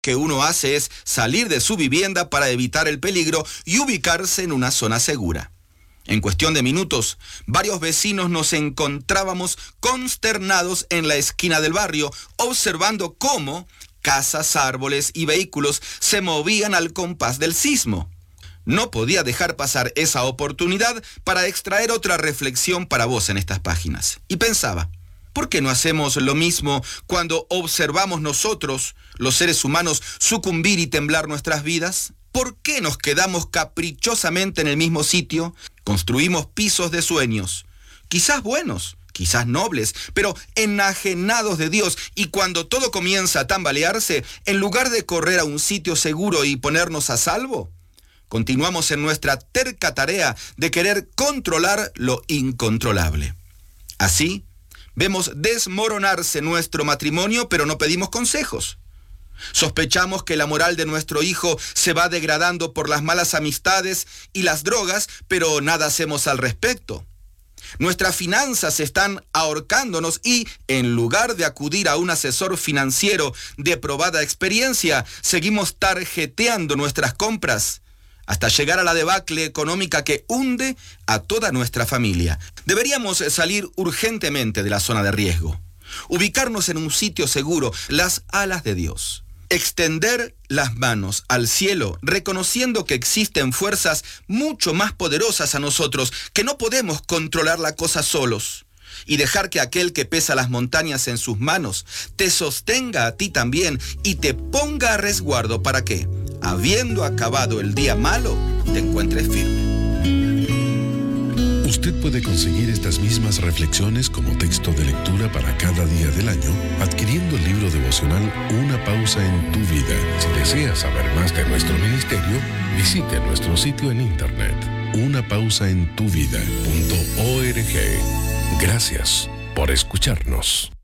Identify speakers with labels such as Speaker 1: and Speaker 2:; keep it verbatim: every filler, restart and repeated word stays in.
Speaker 1: que uno hace es salir de su vivienda para evitar el peligro y ubicarse en una zona segura. En cuestión de minutos, varios vecinos nos encontrábamos consternados en la esquina del barrio, observando cómo casas, árboles y vehículos se movían al compás del sismo. No podía dejar pasar esa oportunidad para extraer otra reflexión para vos en estas páginas. Y pensaba, ¿por qué no hacemos lo mismo cuando observamos nosotros, los seres humanos, sucumbir y temblar nuestras vidas? ¿Por qué nos quedamos caprichosamente en el mismo sitio? Construimos pisos de sueños, quizás buenos, quizás nobles, pero enajenados de Dios, y cuando todo comienza a tambalearse, en lugar de correr a un sitio seguro y ponernos a salvo, continuamos en nuestra terca tarea de querer controlar lo incontrolable. Así, vemos desmoronarse nuestro matrimonio, pero no pedimos consejos. Sospechamos que la moral de nuestro hijo se va degradando por las malas amistades y las drogas, pero nada hacemos al respecto. Nuestras finanzas están ahorcándonos y, en lugar de acudir a un asesor financiero de probada experiencia, seguimos tarjeteando nuestras compras hasta llegar a la debacle económica que hunde a toda nuestra familia. Deberíamos salir urgentemente de la zona de riesgo, ubicarnos en un sitio seguro, las alas de Dios. Extender las manos al cielo, reconociendo que existen fuerzas mucho más poderosas a nosotros, que no podemos controlar la cosa solos, y dejar que aquel que pesa las montañas en sus manos te sostenga a ti también y te ponga a resguardo para que, habiendo acabado el día malo, te encuentres firme.
Speaker 2: Usted puede conseguir estas mismas reflexiones como texto de lectura para cada día del año adquiriendo el libro devocional Una pausa en tu vida. Si desea saber más de nuestro ministerio, visite nuestro sitio en internet una pausa en tu vida punto org. Gracias por escucharnos.